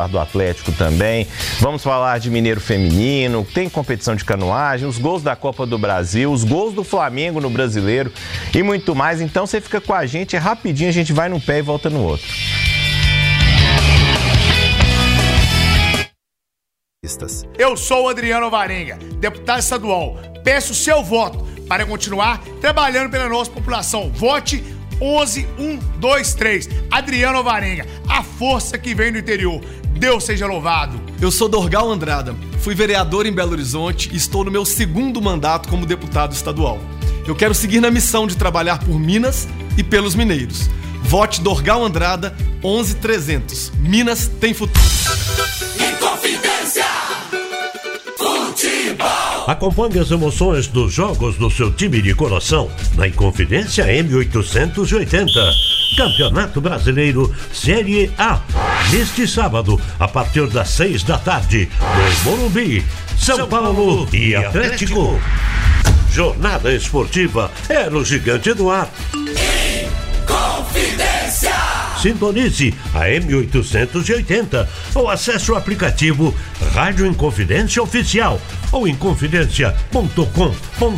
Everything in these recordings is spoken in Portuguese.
do Atlético também. Vamos falar de Mineiro Feminino, tem competição de canoagem, os gols da Copa do Brasil, os gols do Flamengo no Brasileiro e muito mais. Então você fica com a gente, é rapidinho, a gente vai num pé e volta no outro. Eu sou o Adriano Alvarenga, deputado estadual. Peço o seu voto para continuar trabalhando pela nossa população. Vote 11123. Adriano Alvarenga, a força que vem do interior. Deus seja louvado. Eu sou Dorgal Andrada, fui vereador em Belo Horizonte e estou no meu 2º mandato como deputado estadual. Eu quero seguir na missão de trabalhar por Minas e pelos mineiros. Vote Dorgal Andrada 11300. Minas tem futuro. Inconfidência Futebol. Acompanhe as emoções dos jogos do seu time de coração na Inconfidência M880. Campeonato Brasileiro Série A. Neste sábado, a partir das 6 da tarde, no Morumbi, São Paulo e Atlético. Jornada esportiva é no Gigante do Ar. Inconfidência. Sintonize a M880 ou acesse o aplicativo Rádio Inconfidência Oficial ou inconfidencia.com.br.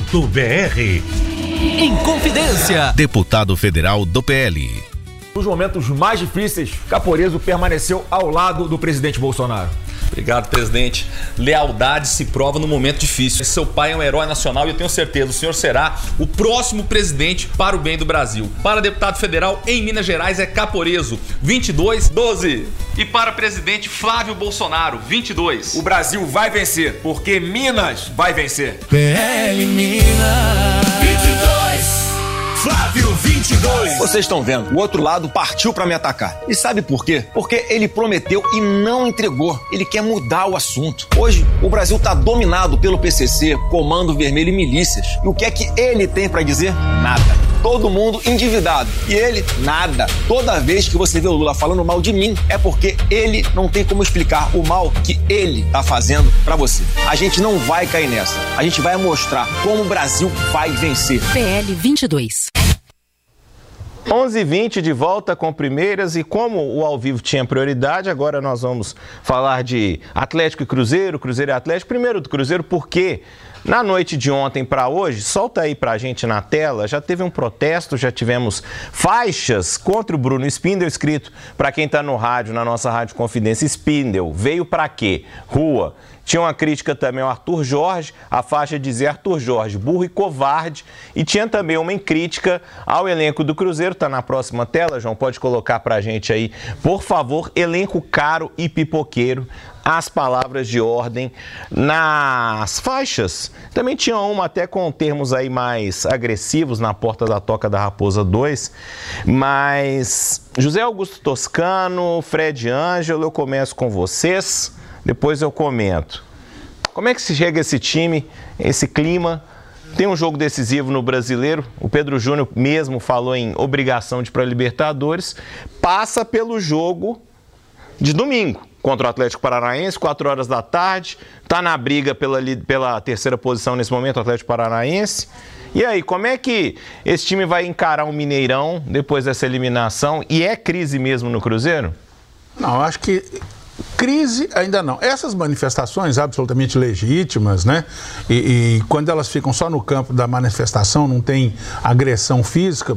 Inconfidência. Deputado federal do PL. Nos momentos mais difíceis, Caporeso permaneceu ao lado do presidente Bolsonaro. Obrigado, presidente. Lealdade se prova no momento difícil. Seu pai é um herói nacional e eu tenho certeza, o senhor será o próximo presidente para o bem do Brasil. Para deputado federal em Minas Gerais é Caporeso, 2212. E para presidente Flávio Bolsonaro, 22. O Brasil vai vencer, porque Minas vai vencer. PL Minas 22. Flávio 22. Vocês estão vendo, o outro lado partiu pra me atacar. E sabe por quê? Porque ele prometeu e não entregou. Ele quer mudar o assunto. Hoje, o Brasil tá dominado pelo PCC, Comando Vermelho e milícias. E o que é que ele tem pra dizer? Nada. Todo mundo endividado. E ele, nada. Toda vez que você vê o Lula falando mal de mim, é porque ele não tem como explicar o mal que ele tá fazendo pra você. A gente não vai cair nessa. A gente vai mostrar como o Brasil vai vencer. PL 22. 11h20 de volta com primeiras e como o ao vivo tinha prioridade, agora nós vamos falar de Atlético e Cruzeiro, Cruzeiro e Atlético. Primeiro do Cruzeiro, porque na noite de ontem para hoje, solta aí pra gente na tela, já teve um protesto, já tivemos faixas contra o Bruno Spindel, escrito para quem tá no rádio, na nossa Rádio Confidência, Spindel, veio para quê? Rua. Tinha uma crítica também ao Arthur Jorge, a faixa dizia Arthur Jorge, burro e covarde. E tinha também uma crítica ao elenco do Cruzeiro, tá na próxima tela, João, pode colocar pra gente aí, por favor, elenco caro e pipoqueiro. As palavras de ordem nas faixas. Também tinha uma até com termos aí mais agressivos na porta da Toca da Raposa 2, mas José Augusto Toscano, Fred Ângelo, eu começo com vocês. Depois eu comento. Como é que se chega esse time, esse clima? Tem um jogo decisivo no Brasileiro. O Pedro Júnior mesmo falou em obrigação de ir para a Libertadores. Passa pelo jogo de domingo contra o Atlético Paranaense, 4 horas da tarde. Está na briga pela terceira posição nesse momento, o Atlético Paranaense. E aí, como é que esse time vai encarar o Mineirão depois dessa eliminação? E é crise mesmo no Cruzeiro? Não, acho que crise ainda não. Essas manifestações absolutamente legítimas, né? E quando elas ficam só no campo da manifestação, não tem agressão física,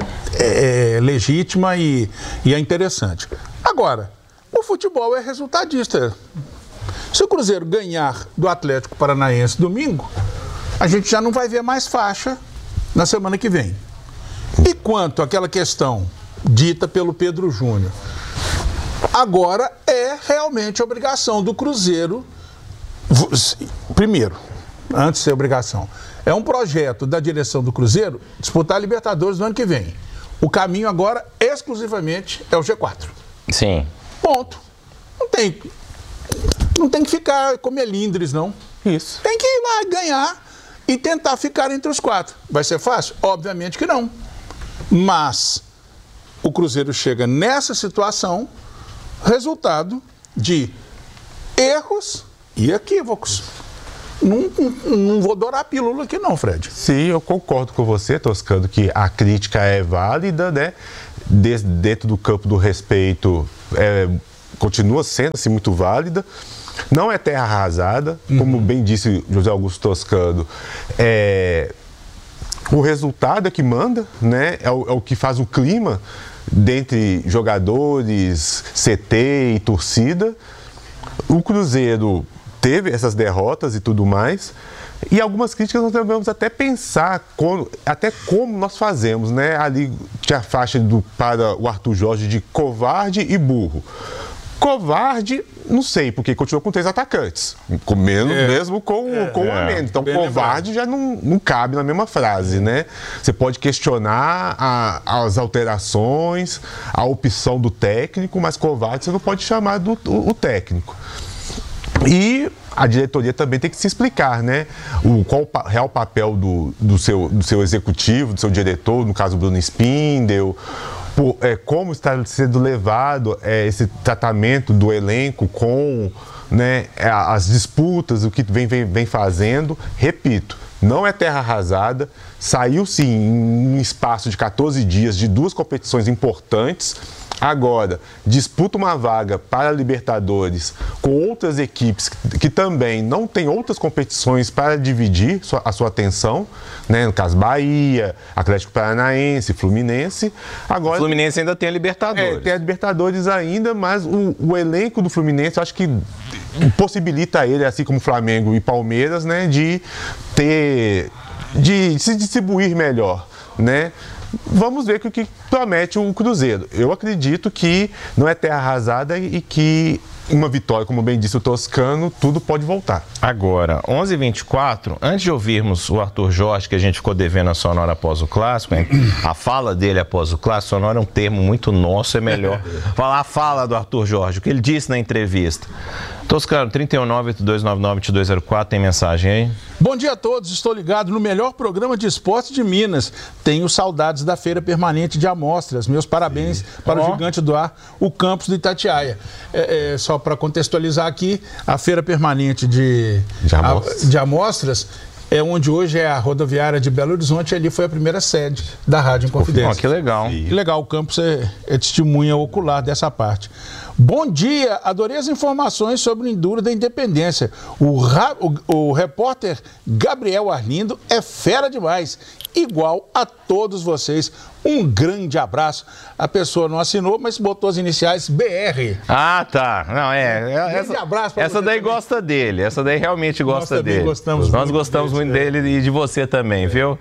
é legítima e é interessante. Agora, o futebol é resultadista. Se o Cruzeiro ganhar do Atlético Paranaense domingo, a gente já não vai ver mais faixa na semana que vem. E quanto àquela questão dita pelo Pedro Júnior, agora é realmente obrigação do Cruzeiro, primeiro, antes de ser obrigação, é um projeto da direção do Cruzeiro disputar a Libertadores no ano que vem. O caminho agora, exclusivamente, é o G4. Sim. Ponto. Não tem que ficar com melindres, não. Isso. Tem que ir lá ganhar e tentar ficar entre os 4. Vai ser fácil? Obviamente que não. Mas o Cruzeiro chega nessa situação resultado de erros e equívocos. Não vou dourar a pílula aqui não, Fred. Sim, eu concordo com você, Toscano, que a crítica é válida, né? Dentro do campo do respeito, continua sendo assim, muito válida. Não é terra arrasada, como bem disse José Augusto Toscano, o resultado é que manda, né? É o que faz o clima dentre jogadores, CT e torcida. O Cruzeiro teve essas derrotas e tudo mais, e algumas críticas nós devemos até pensar até como nós fazemos, né? Ali tinha a faixa para o Arthur Jorge de covarde e burro. Covarde, não sei, porque continua com 3 atacantes, mesmo com o Amendo. Então, covarde já não cabe na mesma frase, né? Você pode questionar as alterações, a opção do técnico, mas covarde você não pode chamar o técnico. E a diretoria também tem que se explicar, né? Qual o real papel do seu executivo, do seu diretor, no caso Bruno Spindel, como está sendo levado esse tratamento do elenco com, né, as disputas, o que vem fazendo. Repito, não é terra arrasada, saiu sim em um espaço de 14 dias de 2 competições importantes. Agora, disputa uma vaga para a Libertadores com outras equipes que também não têm outras competições para dividir a sua atenção, né? No caso, Bahia, Atlético Paranaense, Fluminense. Agora, o Fluminense ainda tem a Libertadores. Tem a Libertadores ainda, mas o elenco do Fluminense, eu acho que possibilita ele, assim como Flamengo e Palmeiras, né? De se distribuir melhor, né? Vamos ver o que promete o Cruzeiro. Eu acredito que não é terra arrasada e que uma vitória, como bem disse o Toscano, tudo pode voltar. Agora, 11h24, antes de ouvirmos o Arthur Jorge, que a gente ficou devendo a sonora após o clássico, a fala dele após o clássico, sonora é um termo muito nosso, é melhor falar a fala do Arthur Jorge, o que ele disse na entrevista. Toscano, 319-8299-2204, tem mensagem aí? Bom dia a todos, estou ligado no melhor programa de esportes de Minas. Tenho saudades da Feira Permanente de Amostras. Meus parabéns para o Gigante do Ar, o campus do Itatiaia. Só para contextualizar aqui, a Feira Permanente de Amostras é onde hoje é a rodoviária de Belo Horizonte, ali foi a primeira sede da Rádio Inconfidência. Que legal. Que legal, o campus é testemunha ocular dessa parte. Bom dia, adorei as informações sobre o Enduro da Independência. O repórter Gabriel Arlindo é fera demais, igual a todos vocês. Um grande abraço. A pessoa não assinou, mas botou as iniciais BR. Ah, tá. Não, grande abraço pra essa você daí também. Gosta dele. Essa daí realmente gosta dele. Nós gostamos muito dele e de você também, viu?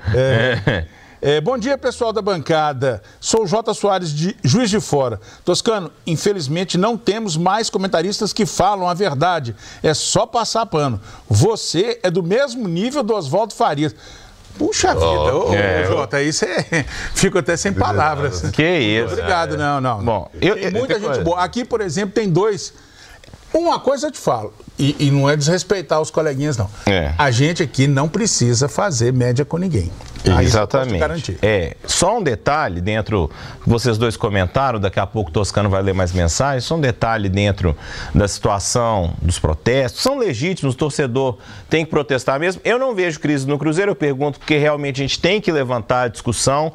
Bom dia, pessoal da bancada. Sou o J. Soares, de Juiz de Fora. Toscano, infelizmente não temos mais comentaristas que falam a verdade. É só passar pano. Você é do mesmo nível do Oswaldo Farias. Puxa vida, Jota, aí você fica até sem palavras. Que isso. Obrigado, não. Bom, tem muita gente boa. Aqui, por exemplo, tem 2. Uma coisa eu te falo, e não é desrespeitar os coleguinhas, não. A gente aqui não precisa fazer média com ninguém. Exatamente. Só um detalhe dentro, vocês dois comentaram, daqui a pouco o Toscano vai ler mais mensagens, só um detalhe dentro da situação dos protestos, são legítimos, o torcedor tem que protestar mesmo. Eu não vejo crise no Cruzeiro, eu pergunto porque realmente a gente tem que levantar a discussão,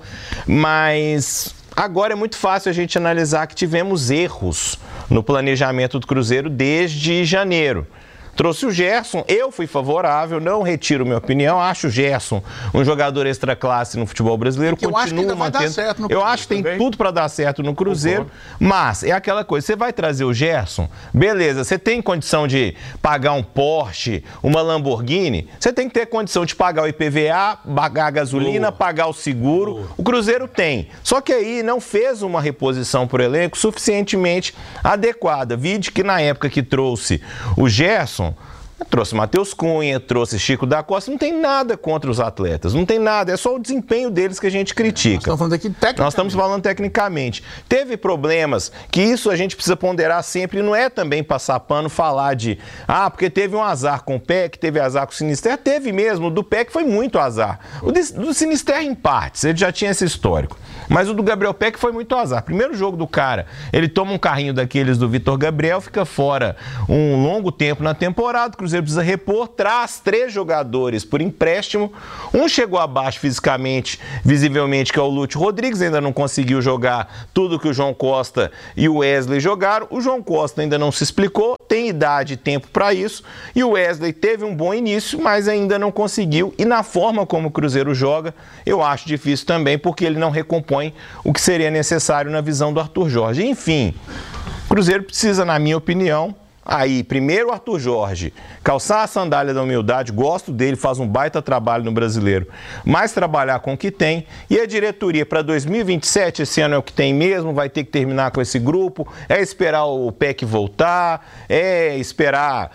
mas agora é muito fácil a gente analisar que tivemos erros no planejamento do Cruzeiro desde janeiro. Trouxe o Gerson, eu fui favorável, não retiro minha opinião, acho o Gerson um jogador extra-classe no futebol brasileiro, continuo mantendo. Eu acho que tem tudo para dar certo no Cruzeiro, mas é aquela coisa, você vai trazer o Gerson, beleza, você tem condição de pagar um Porsche, uma Lamborghini, você tem que ter condição de pagar o IPVA, pagar a gasolina, pagar o seguro, o Cruzeiro tem, só que aí não fez uma reposição para o elenco suficientemente adequada, vide que na época que trouxe o Gerson, trouxe Matheus Cunha, trouxe Chico da Costa, não tem nada contra os atletas, não tem nada, é só o desempenho deles que a gente critica. Nós estamos falando tecnicamente. Teve problemas, que isso a gente precisa ponderar sempre, e não é também passar pano falar de, porque teve um azar com o PEC, teve azar com o Sinisterra, teve mesmo, o do PEC foi muito azar. O do Sinisterra em partes, ele já tinha esse histórico. Mas o do Gabriel Peck foi muito azar. Primeiro jogo do cara, ele toma um carrinho daqueles do Vitor Gabriel, fica fora um longo tempo na temporada, o Cruzeiro Cruzeiro precisa repor, traz 3 jogadores por empréstimo. Um chegou abaixo fisicamente, visivelmente, que é o Lúcio Rodrigues, ainda não conseguiu jogar tudo que o João Costa e o Wesley jogaram. O João Costa ainda não se explicou, tem idade e tempo para isso, e o Wesley teve um bom início, mas ainda não conseguiu. E na forma como o Cruzeiro joga, eu acho difícil também, porque ele não recompõe o que seria necessário na visão do Arthur Jorge. Enfim, o Cruzeiro precisa, na minha opinião, aí, primeiro o Arthur Jorge, calçar a sandália da humildade, gosto dele, faz um baita trabalho no Brasileiro, mas trabalhar com o que tem. E a diretoria para 2027, esse ano é o que tem mesmo, vai ter que terminar com esse grupo, é esperar o PEC voltar, é esperar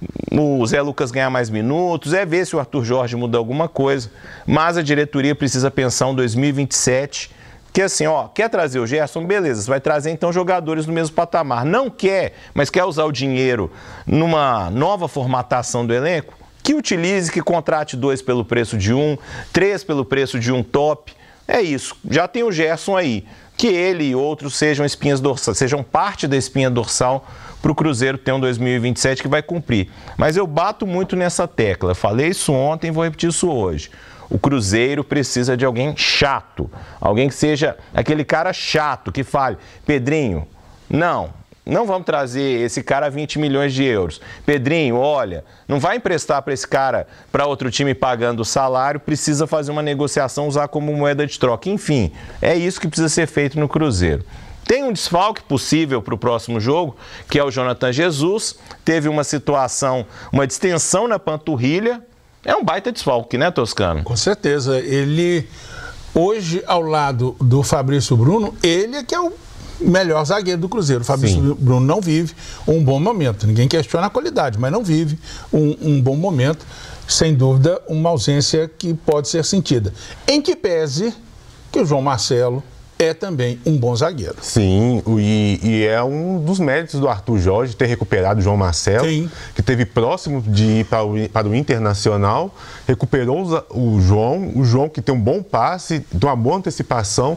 o Zé Lucas ganhar mais minutos, é ver se o Arthur Jorge muda alguma coisa, mas a diretoria precisa pensar em 2027, que assim, quer trazer o Gerson? Beleza, você vai trazer então jogadores no mesmo patamar. Não quer, mas quer usar o dinheiro numa nova formatação do elenco? Que utilize, que contrate 2 pelo preço de 1, 3 pelo preço de um top. É isso, já tem o Gerson aí. Que ele e outros sejam espinhas dorsais, sejam parte da espinha dorsal para o Cruzeiro ter um 2027 que vai cumprir. Mas eu bato muito nessa tecla, eu falei isso ontem e vou repetir isso hoje. O Cruzeiro precisa de alguém chato, alguém que seja aquele cara chato, que fale, Pedrinho, não vamos trazer esse cara a 20 milhões de euros. Pedrinho, olha, não vai emprestar para esse cara para outro time pagando o salário, precisa fazer uma negociação, usar como moeda de troca. Enfim, é isso que precisa ser feito no Cruzeiro. Tem um desfalque possível para o próximo jogo, que é o Jonathan Jesus, teve uma situação, uma distensão na panturrilha. É um baita desfalque, né, Toscano? Com certeza. Ele, hoje, ao lado do Fabrício Bruno, ele é que é o melhor zagueiro do Cruzeiro. O Fabrício Bruno não vive um bom momento. Ninguém questiona a qualidade, mas não vive um bom momento. Sem dúvida, uma ausência que pode ser sentida. Em que pese que o João Marcelo é também um bom zagueiro. Sim, e é um dos méritos do Arthur Jorge ter recuperado o João Marcelo, que esteve próximo de ir para o Internacional, recuperou o João que tem um bom passe, tem uma boa antecipação,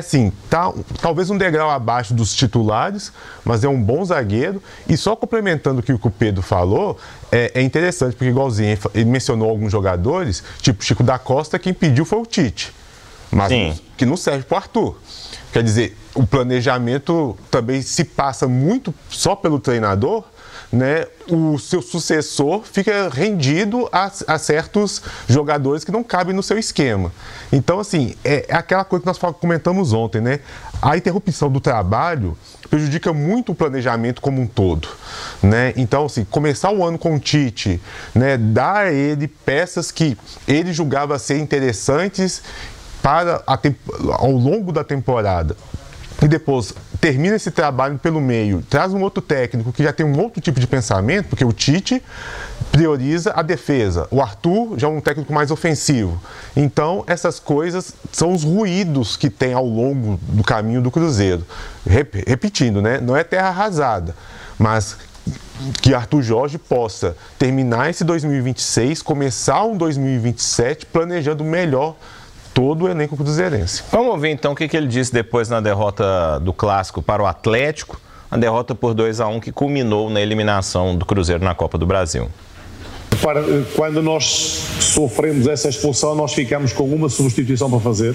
talvez um degrau abaixo dos titulares, mas é um bom zagueiro. E só complementando o que o Pedro falou, é interessante, porque igualzinho, ele mencionou alguns jogadores, tipo Chico da Costa, quem pediu foi o Tite. Mas que não serve para o Arthur. Quer dizer, o planejamento também se passa muito só pelo treinador, né? O seu sucessor fica rendido a certos jogadores que não cabem no seu esquema. Então, assim, é aquela coisa que nós comentamos ontem, né? A interrupção do trabalho prejudica muito o planejamento como um todo, né? Então, assim, começar o ano com o Tite, né? Dar a ele peças que ele julgava ser interessantes ao longo da temporada, e depois termina esse trabalho pelo meio, traz um outro técnico que já tem um outro tipo de pensamento, porque o Tite prioriza a defesa, o Arthur já é um técnico mais ofensivo. Então, essas coisas são os ruídos que tem ao longo do caminho do Cruzeiro. Repetindo, né? Não é terra arrasada, mas que Arthur Jorge possa terminar esse 2026, começar um 2027 planejando melhor todo o elenco cruzeirense. Vamos ver então o que ele disse depois na derrota do Clássico para o Atlético, a derrota por 2-1 que culminou na eliminação do Cruzeiro na Copa do Brasil. Quando nós sofremos essa expulsão, nós ficamos com uma substituição para fazer.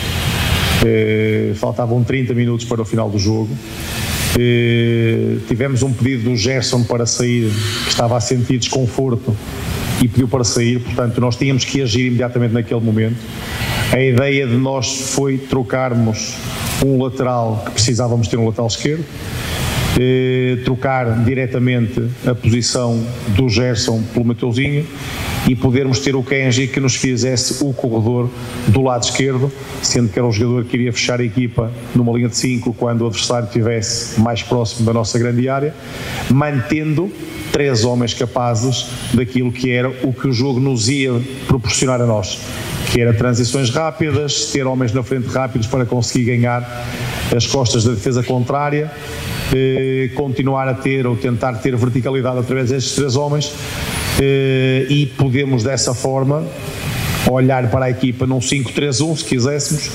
Faltavam 30 minutos para o final do jogo. Tivemos um pedido do Gerson para sair, que estava a sentir desconforto e pediu para sair, portanto nós tínhamos que agir imediatamente naquele momento. A ideia de nós foi trocarmos um lateral, que precisávamos ter um lateral esquerdo, trocar diretamente a posição do Gerson pelo Mateuzinho e podermos ter o Kenji que nos fizesse o corredor do lado esquerdo, sendo que era o jogador que iria fechar a equipa numa linha de 5 quando o adversário estivesse mais próximo da nossa grande área, mantendo 3 homens capazes daquilo que era o que o jogo nos ia proporcionar a nós, que era transições rápidas, ter homens na frente rápidos para conseguir ganhar as costas da defesa contrária, continuar a ter ou tentar ter verticalidade através destes 3 homens, e podemos dessa forma olhar para a equipa num 5-3-1 se quiséssemos,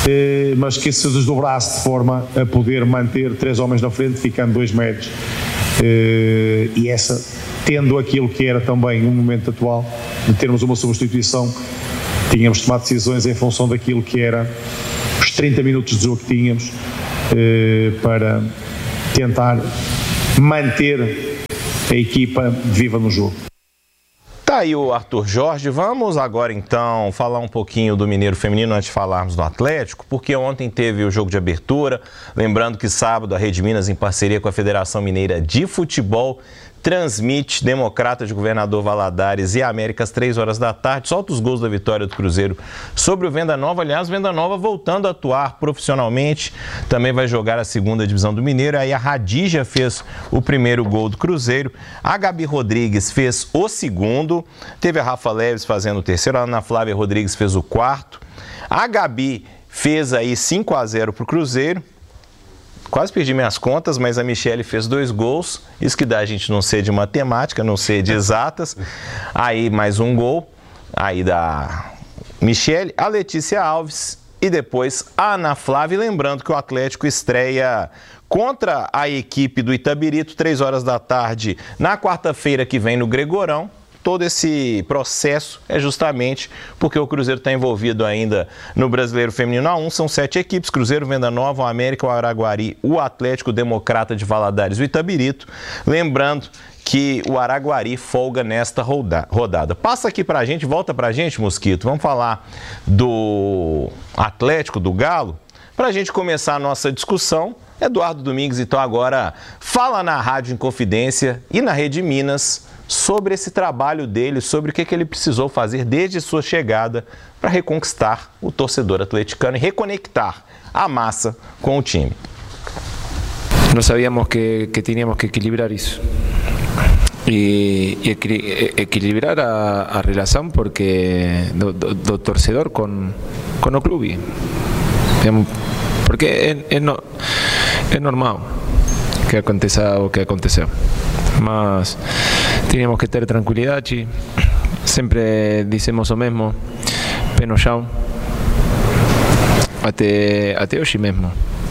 mas que se desdobrasse de forma a poder manter 3 homens na frente, ficando 2 médios. E essa, tendo aquilo que era também um momento atual, de termos uma substituição, tínhamos tomado decisões em função daquilo que era os 30 minutos de jogo que tínhamos, para tentar manter a equipa viva no jogo. Tá aí o Arthur Jorge. Vamos agora então falar um pouquinho do Mineiro Feminino antes de falarmos do Atlético, porque ontem teve o jogo de abertura. Lembrando que sábado a Rede Minas, em parceria com a Federação Mineira de Futebol, transmite Democrata de Governador Valadares e América às 3 horas da tarde. Solta os gols da vitória do Cruzeiro sobre o Venda Nova. Aliás, Venda Nova voltando a atuar profissionalmente. Também vai jogar a segunda divisão do Mineiro. Aí a Radija fez o primeiro gol do Cruzeiro. A Gabi Rodrigues fez o segundo. Teve a Rafa Leves fazendo o terceiro. A Ana Flávia Rodrigues fez o quarto. A Gabi fez aí 5-0 para o Cruzeiro. Quase perdi minhas contas, mas a Michele fez 2 gols. Isso que dá a gente não ser de matemática, não ser de exatas. Aí mais um gol, aí da Michele, a Letícia Alves e depois a Ana Flávia. Lembrando que o Atlético estreia contra a equipe do Itabirito, 3 horas da tarde, na quarta-feira que vem no Gregorão. Todo esse processo é justamente porque o Cruzeiro está envolvido ainda no Brasileiro Feminino A1. São 7 equipes: Cruzeiro, Venda Nova, o América, o Araguari, o Atlético, o Democrata de Valadares e o Itabirito. Lembrando que o Araguari folga nesta rodada. Passa aqui pra gente, volta pra gente, Mosquito. Vamos falar do Atlético, do Galo. Pra gente começar a nossa discussão, Eduardo Domingues, então, agora fala na Rádio Inconfidência e na Rede Minas sobre esse trabalho dele, sobre o que ele precisou fazer desde sua chegada para reconquistar o torcedor atleticano e reconectar a massa com o time. Nós sabíamos que tínhamos que equilibrar isso. E equilibrar a relação do torcedor com o clube. Porque é normal que aconteça o que aconteceu. Mas tínhamos que ter tranquilidade. Sempre dizemos o mesmo, pé no chão, até hoje mesmo.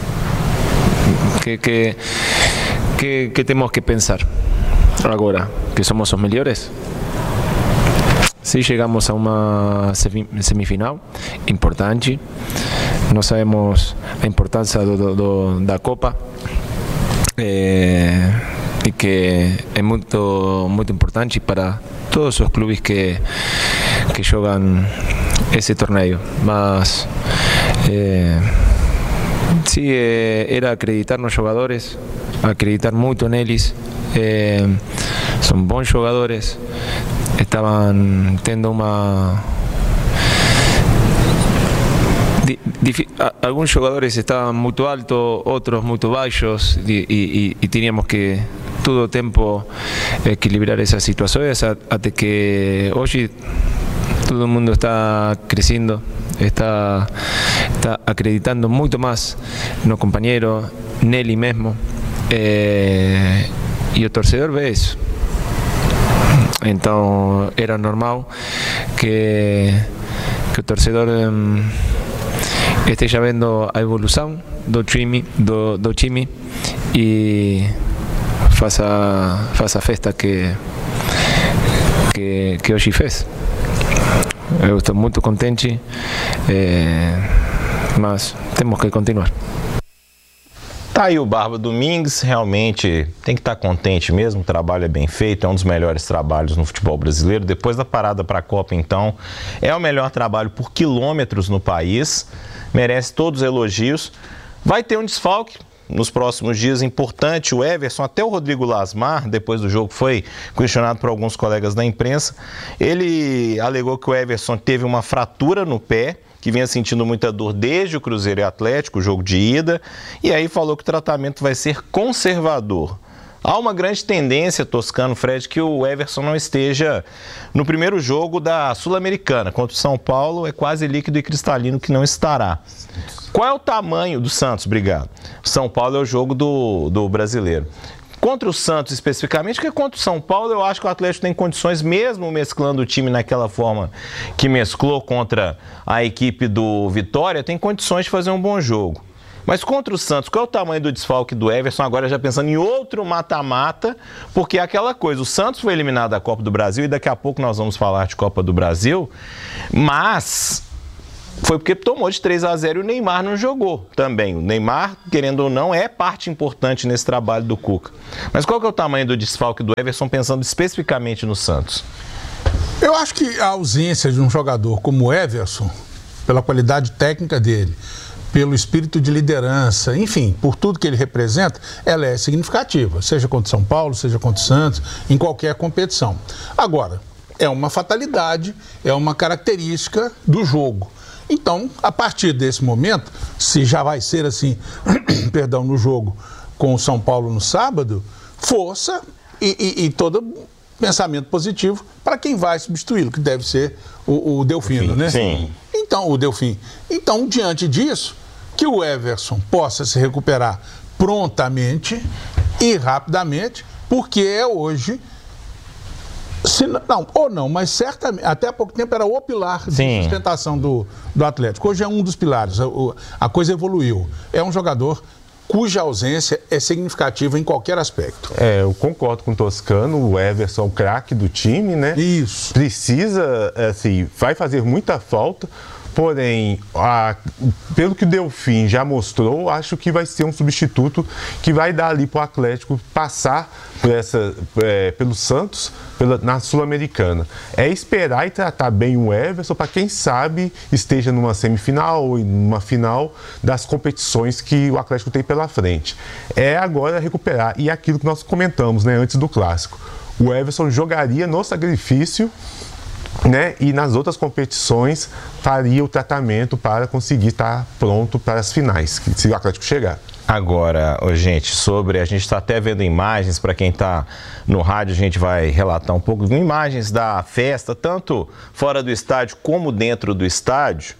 Que temos que pensar agora que somos os melhores. Se chegamos a uma semifinal importante, nós sabemos a importância da Copa, e que é muito importante para todos os clubes que jogam esse torneio. Mas sim, era acreditar nos jogadores, acreditar muito neles. São bons jogadores, estavam tendo alguns jogadores estavam muito altos, outros muito baixos, e tínhamos que todo o tempo equilibrar essas situações até que hoje todo mundo está crescendo, está acreditando muito mais no companheiro, nele mesmo, e o torcedor vê isso. Então era normal que o torcedor esteja vendo a evolução do time e faça a festa que hoje fez. Eu estou muito contente, mas temos que continuar. Tá aí o Barba Domingues, realmente tem que estar contente mesmo, o trabalho é bem feito, é um dos melhores trabalhos no futebol brasileiro. Depois da parada para a Copa, então, é o melhor trabalho por quilômetros no país, merece todos os elogios. Vai ter um desfalque nos próximos dias importante, o Everson, até o Rodrigo Lasmar, depois do jogo, foi questionado por alguns colegas da imprensa. Ele alegou que o Everson teve uma fratura no pé, que vinha sentindo muita dor desde o Cruzeiro e Atlético, o jogo de ida, e aí falou que o tratamento vai ser conservador. Há uma grande tendência, Toscano, Fred, que o Everson não esteja no primeiro jogo da Sul-Americana. Contra o São Paulo, é quase líquido e cristalino que não estará. Qual é o tamanho do Santos? Obrigado. São Paulo é o jogo do brasileiro. Contra o Santos especificamente, porque contra o São Paulo eu acho que o Atlético tem condições, mesmo mesclando o time naquela forma que mesclou contra a equipe do Vitória, tem condições de fazer um bom jogo. Mas contra o Santos, qual é o tamanho do desfalque do Everson? Agora já pensando em outro mata-mata, porque é aquela coisa, o Santos foi eliminado da Copa do Brasil e daqui a pouco nós vamos falar de Copa do Brasil, mas foi porque tomou de 3-0 e o Neymar não jogou também. O Neymar, querendo ou não, é parte importante nesse trabalho do Cuca. Mas qual que é o tamanho do desfalque do Everson, pensando especificamente no Santos? Eu acho que a ausência de um jogador como o Everson, pela qualidade técnica dele, pelo espírito de liderança, enfim, por tudo que ele representa, ela é significativa, seja contra o São Paulo, seja contra o Santos, em qualquer competição. Agora, é uma fatalidade, é uma característica do jogo. Então, a partir desse momento, se já vai ser assim, perdão, no jogo com o São Paulo no sábado, força e todo pensamento positivo para quem vai substituí-lo, que deve ser o Delfino, né? Sim. Então, o Delfim. Então, diante disso, que o Everson possa se recuperar prontamente e rapidamente, porque é hoje, mas certamente, até há pouco tempo era o pilar de sustentação do Atlético. Hoje é um dos pilares, a coisa evoluiu. É um jogador cuja ausência é significativa em qualquer aspecto. Eu concordo com o Toscano, o Everson é o craque do time, né? Isso. Precisa, assim, vai fazer muita falta, porém, pelo que o Delfim já mostrou, acho que vai ser um substituto que vai dar ali para o Atlético passar pelo Santos, na Sul-Americana. É esperar e tratar bem o Everson para quem sabe esteja numa semifinal ou numa final das competições que o Atlético tem pela frente. É agora recuperar. E aquilo que nós comentamos, né, antes do Clássico. O Everson jogaria no sacrifício, né, e nas outras competições faria o tratamento para conseguir estar pronto para as finais, se o Atlético chegar. Agora, gente, a gente está até vendo imagens, para quem está no rádio, a gente vai relatar um pouco, imagens da festa, tanto fora do estádio como dentro do estádio.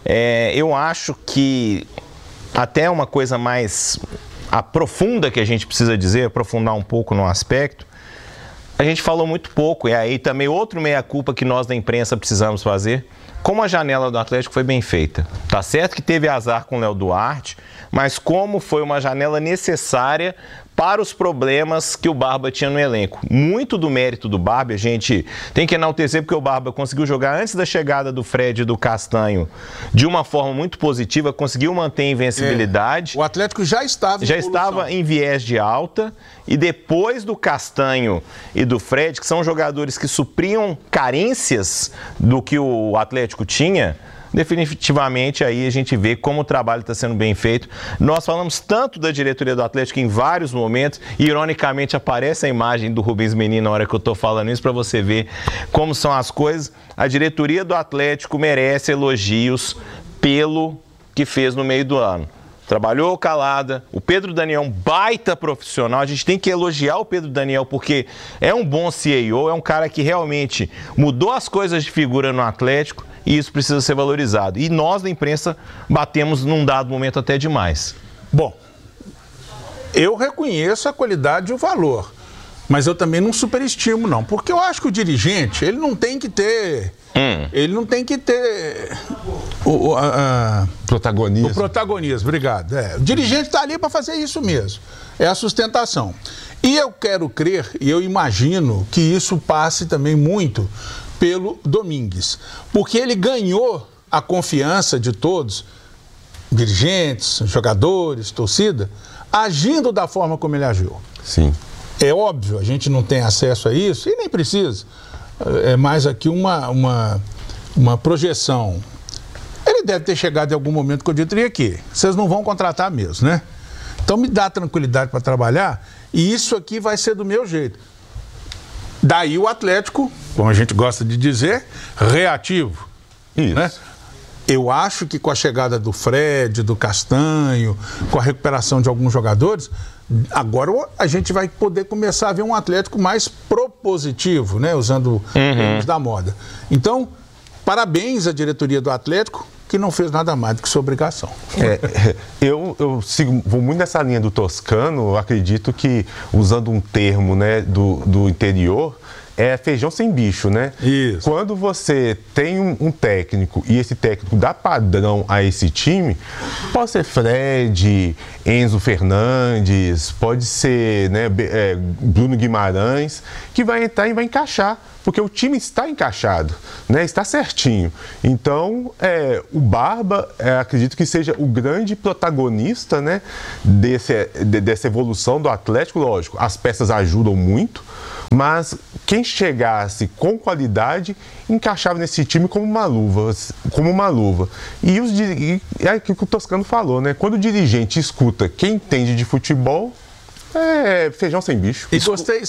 Eu acho que até uma coisa mais profunda que a gente precisa dizer, aprofundar um pouco no aspecto, a gente falou muito pouco, e aí também outro meia-culpa que nós da imprensa precisamos fazer, como a janela do Atlético foi bem feita. Tá certo que teve azar com o Léo Duarte, mas como foi uma janela necessária para os problemas que o Barba tinha no elenco. Muito do mérito do Barba, a gente tem que enaltecer, porque o Barba conseguiu jogar antes da chegada do Fred e do Castanho de uma forma muito positiva, conseguiu manter a invencibilidade. O Atlético já estava em viés de alta, e depois do Castanho e do Fred, que são jogadores que supriam carências do que o Atlético tinha, definitivamente aí a gente vê como o trabalho está sendo bem feito. Nós falamos tanto da diretoria do Atlético em vários momentos, e ironicamente aparece a imagem do Rubens Menin na hora que eu estou falando isso, para você ver como são as coisas. A diretoria do Atlético merece elogios pelo que fez no meio do ano. Trabalhou calada, o Pedro Daniel é um baita profissional, a gente tem que elogiar o Pedro Daniel porque é um bom CEO, é um cara que realmente mudou as coisas de figura no Atlético, e isso precisa ser valorizado. E nós da imprensa batemos num dado momento até demais. Bom, eu reconheço a qualidade e o valor, mas eu também não superestimo, não, porque eu acho que o dirigente, ele não tem que ter... Ele não tem que ter protagonismo. O protagonismo, obrigado. O dirigente está ali para fazer isso mesmo. É a sustentação. E eu quero crer, e eu imagino que isso passe também muito pelo Domingues, porque ele ganhou a confiança de todos, dirigentes, jogadores, torcida, agindo da forma como ele agiu. Sim. É óbvio, a gente não tem acesso a isso e nem precisa. É mais aqui uma projeção. Ele deve ter chegado em algum momento que eu diria aqui, vocês não vão contratar mesmo, né? Então me dá tranquilidade para trabalhar, e isso aqui vai ser do meu jeito. Daí o Atlético, como a gente gosta de dizer, reativo. Isso. Né? Eu acho que com a chegada do Fred, do Castanho, com a recuperação de alguns jogadores, agora a gente vai poder começar a ver um Atlético mais propositivo, né? Usando termos da moda. Então, parabéns à diretoria do Atlético, que não fez nada mais do que sua obrigação. Eu vou muito nessa linha do Toscano. Eu acredito que, usando um termo, né, do interior, é feijão sem bicho, né? Isso. Quando você tem um técnico e esse técnico dá padrão a esse time, pode ser Fred, Enzo Fernandes, pode ser, né, Bruno Guimarães, que vai entrar e vai encaixar, porque o time está encaixado, né? Está certinho. Então, o Barba, acredito que seja o grande protagonista, né, dessa evolução do Atlético. Lógico, as peças ajudam muito, mas quem chegasse com qualidade encaixava nesse time como uma luva. E é aquilo que o Toscano falou, né? Quando o dirigente escuta quem entende de futebol, é feijão sem bicho. E gostei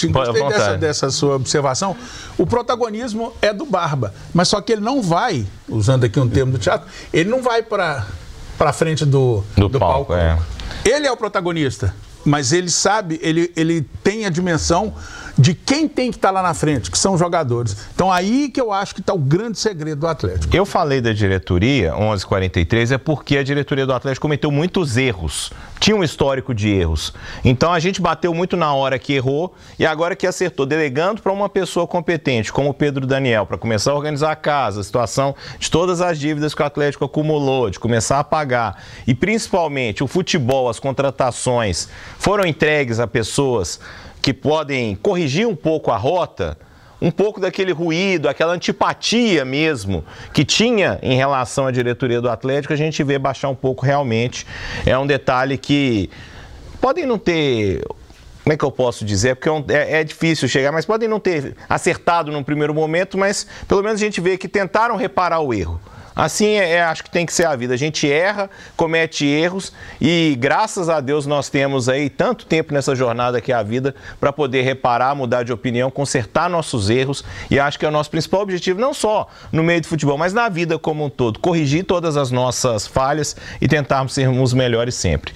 dessa sua observação. O protagonismo é do Barba, mas só que ele não vai, usando aqui um termo do teatro, ele não vai para frente do palco. Ele é o protagonista, mas ele sabe, ele tem a dimensão de quem tem que estar lá na frente, que são os jogadores. Então aí que eu acho que está o grande segredo do Atlético. Eu falei da diretoria, 11:43, é porque a diretoria do Atlético cometeu muitos erros. Tinha um histórico de erros. Então a gente bateu muito na hora que errou e agora que acertou, delegando para uma pessoa competente, como o Pedro Daniel, para começar a organizar a casa, a situação de todas as dívidas que o Atlético acumulou, de começar a pagar. E principalmente o futebol, as contratações foram entregues a pessoas que podem corrigir um pouco a rota, um pouco daquele ruído, aquela antipatia mesmo que tinha em relação à diretoria do Atlético, a gente vê baixar um pouco realmente. É um detalhe que podem não ter... Como é que eu posso dizer? Porque é difícil chegar, mas podem não ter acertado num primeiro momento, mas pelo menos a gente vê que tentaram reparar o erro. Assim, acho que tem que ser a vida. A gente erra, comete erros e graças a Deus nós temos aí tanto tempo nessa jornada que é a vida para poder reparar, mudar de opinião, consertar nossos erros e acho que é o nosso principal objetivo, não só no meio do futebol, mas na vida como um todo. Corrigir todas as nossas falhas e tentarmos sermos melhores sempre.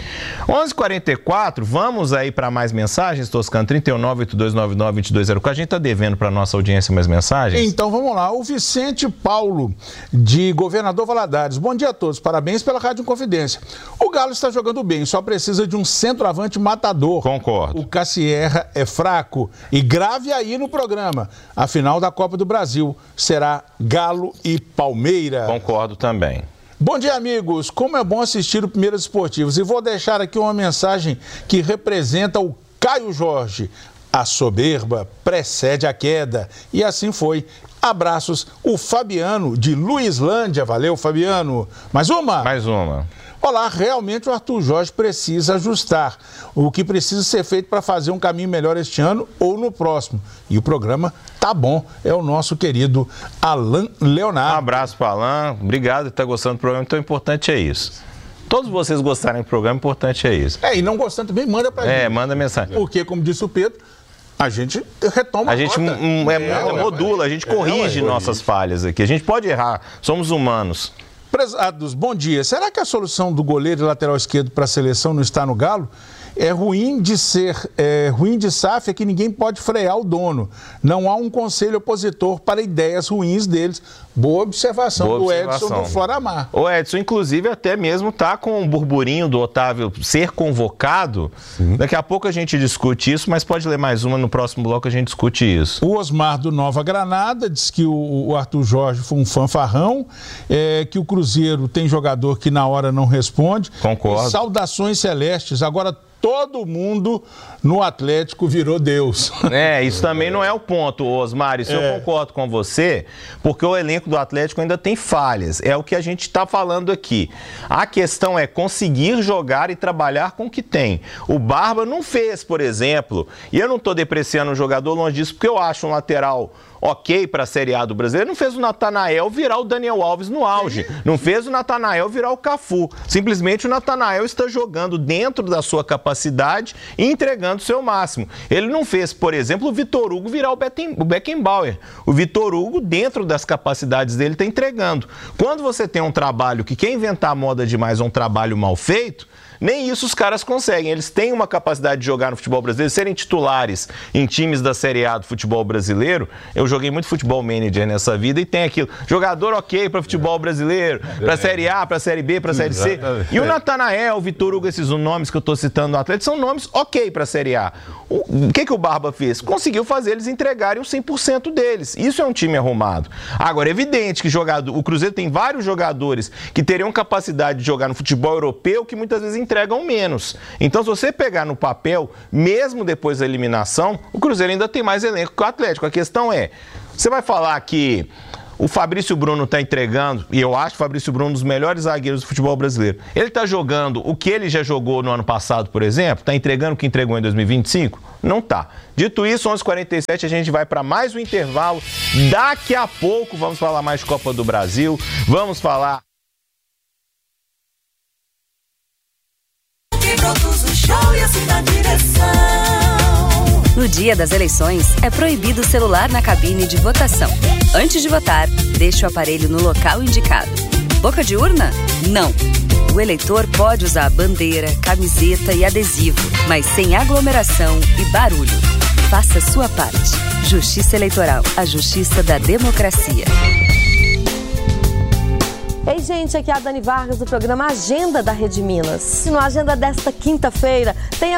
11:44, vamos aí para mais mensagens, Toscano, 3982992204. A gente está devendo para nossa audiência mais mensagens? Então vamos lá, o Vicente Paulo, de Governador Valadares. Bom dia a todos, parabéns pela Rádio Inconfidência. O Galo está jogando bem, só precisa de um centroavante matador. Concordo. O Cassierra é fraco e grave aí no programa. A final da Copa do Brasil será Galo e Palmeiras. Concordo também. Bom dia, amigos. Como é bom assistir o Primeiros Esportivos. E vou deixar aqui uma mensagem que representa o Caio Jorge. A soberba precede a queda. E assim foi. Abraços, o Fabiano de Luislândia. Valeu, Fabiano. Mais uma? Mais uma. Olá, realmente o Arthur Jorge precisa ajustar o que precisa ser feito para fazer um caminho melhor este ano ou no próximo. E o programa tá bom. É o nosso querido Alain Leonardo. Um abraço para Alain. Obrigado por estar gostando do programa. Então, o importante é isso. Todos vocês gostarem do programa, o importante é isso. E não gostando também, manda pra gente. Manda mensagem. Porque, como disse o Pedro, a gente retoma a gente modula, a gente corrige nossas falhas aqui. A gente pode errar, somos humanos. Prezados, bom dia. Será que a solução do goleiro e lateral esquerdo para a seleção não está no Galo? É ruim de SAF é que ninguém pode frear o dono. Não há um conselho opositor para ideias ruins deles. Boa observação do Edson do Floramar. O Edson, inclusive, até mesmo está com um burburinho do Otávio ser convocado. Sim. Daqui a pouco a gente discute isso, mas pode ler mais uma, no próximo bloco a gente discute isso. O Osmar do Nova Granada diz que o Arthur Jorge foi um fanfarrão, que o Cruzeiro tem jogador que na hora não responde. Concordo. E saudações celestes. Agora todo mundo no Atlético virou Deus. Isso também não é o ponto, Osmar. Isso eu concordo com você, porque o elenco do Atlético ainda tem falhas. É o que a gente está falando aqui. A questão é conseguir jogar e trabalhar com o que tem. O Barba não fez, por exemplo, e eu não estou depreciando o jogador longe disso, porque eu acho um lateral ok para a Série A do Brasileiro, não fez o Natanael virar o Daniel Alves no auge, não fez o Natanael virar o Cafu, simplesmente o Natanael está jogando dentro da sua capacidade e entregando o seu máximo. Ele não fez, por exemplo, o Vitor Hugo virar o Beckenbauer. O Vitor Hugo, dentro das capacidades dele, está entregando. Quando você tem um trabalho que quer inventar moda demais ou um trabalho mal feito, Nem isso os caras conseguem. Eles têm uma capacidade de jogar no futebol brasileiro, serem titulares em times da Série A do futebol brasileiro. Eu joguei muito futebol manager nessa vida e tem aquilo. Jogador ok para futebol brasileiro, para Série A, para Série B, para Série C. E o Natanael, o Vitor Hugo, esses nomes que eu estou citando no Atlético, são nomes ok para a Série A. O que o Barba fez? Conseguiu fazer eles entregarem os 100% deles. Isso é um time arrumado. Agora, é evidente que o Cruzeiro tem vários jogadores que teriam capacidade de jogar no futebol europeu que muitas vezes entregam menos. Então, se você pegar no papel, mesmo depois da eliminação, o Cruzeiro ainda tem mais elenco que o Atlético. A questão é, você vai falar que o Fabrício Bruno está entregando, e eu acho o Fabrício Bruno um dos melhores zagueiros do futebol brasileiro. Ele está jogando o que ele já jogou no ano passado, por exemplo? Está entregando o que entregou em 2025? Não está. Dito isso, 11h47, a gente vai para mais um intervalo. Daqui a pouco vamos falar mais de Copa do Brasil, vamos falar... No dia das eleições, é proibido o celular na cabine de votação. Antes de votar, deixe o aparelho no local indicado. Boca de urna? Não. O eleitor pode usar bandeira, camiseta e adesivo, mas sem aglomeração e barulho. Faça a sua parte. Justiça Eleitoral, a justiça da democracia. Ei, gente, aqui é a Dani Vargas do programa Agenda da Rede Minas. E no Agenda desta quinta-feira tem a